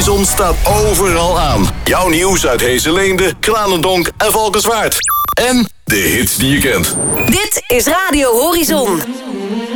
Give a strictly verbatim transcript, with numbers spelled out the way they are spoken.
Horizon staat overal aan. Jouw nieuws uit Heeseleende, Kranendonk en Valkenswaard. En de hits die je kent. Dit is Radio Horizon.